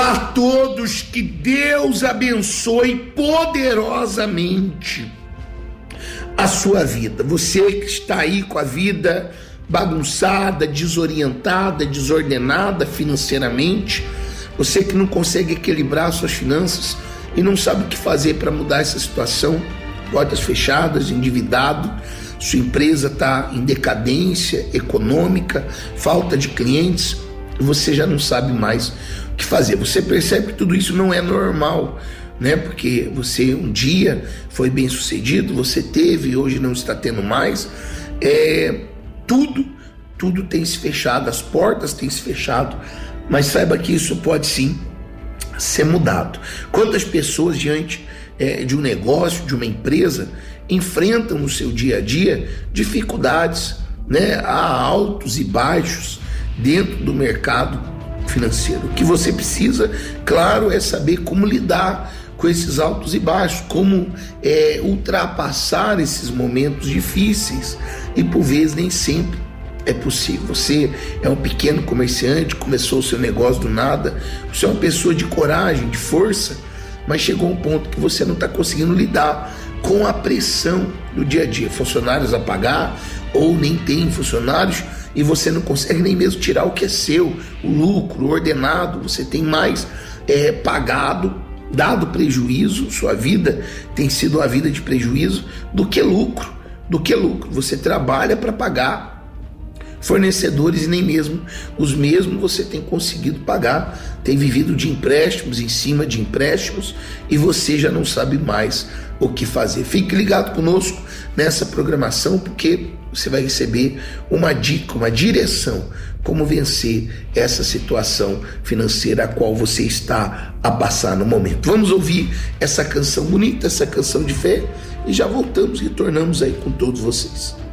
a todos, que Deus abençoe poderosamente a sua vida. Você que está aí com a vida bagunçada, desorientada, desordenada financeiramente, você que não consegue equilibrar suas finanças e não sabe o que fazer para mudar essa situação, portas fechadas, endividado, sua empresa está em decadência econômica, falta de clientes, você já não sabe mais o que fazer. Você percebe que tudo isso não é normal, né? Porque você um dia foi bem sucedido, você teve e hoje não está tendo mais. Tudo tem se fechado, as portas têm se fechado, mas saiba que isso pode sim ser mudado. Quantas pessoas diante de um negócio, de uma empresa, enfrentam no seu dia a dia dificuldades, né? Há altos e baixos dentro do mercado financeiro. O que você precisa, claro, é saber como lidar com esses altos e baixos, como ultrapassar esses momentos difíceis, e por vezes nem sempre é possível. Você é um pequeno comerciante, começou o seu negócio do nada, você é uma pessoa de coragem, de força, mas chegou um ponto que você não está conseguindo lidar com a pressão do dia a dia, funcionários a pagar, ou nem tem funcionários, e você não consegue nem mesmo tirar o que é seu, o lucro, o ordenado, você tem mais pagado, dado prejuízo, sua vida tem sido uma vida de prejuízo do que lucro, você trabalha para pagar fornecedores e nem mesmo os mesmos você tem conseguido pagar, tem vivido de empréstimos em cima de empréstimos e você já não sabe mais o que fazer. Fique ligado conosco nessa programação, porque você vai receber uma dica, uma direção, como vencer essa situação financeira a qual você está a passar no momento. Vamos ouvir essa canção bonita, essa canção de fé, e já voltamos, retornamos aí com todos vocês.